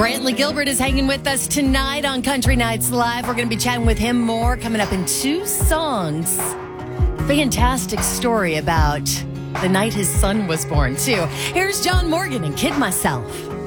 Brantley Gilbert is hanging with us tonight on Country Nights Live. We're going to be chatting with him more coming up in 2 songs. Fantastic story about the night his son was born, too. Here's John Morgan and Kid Myself.